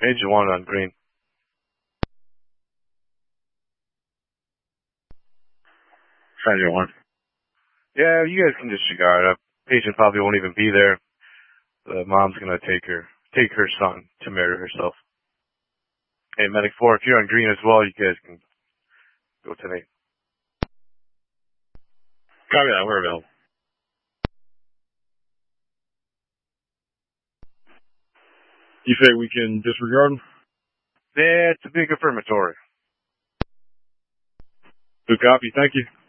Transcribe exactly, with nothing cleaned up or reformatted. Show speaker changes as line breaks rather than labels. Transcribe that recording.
Agent one on green.
Sergeant one.
Yeah, you guys can disregard it. Patient probably won't even be there. The mom's gonna take her, take her son to marry herself. Hey, Medic four, if you're on green as well, you guys can go to me.
Copy that, we're available. You say we can disregard them?
Yeah, it's a big affirmatory.
Good copy, thank you.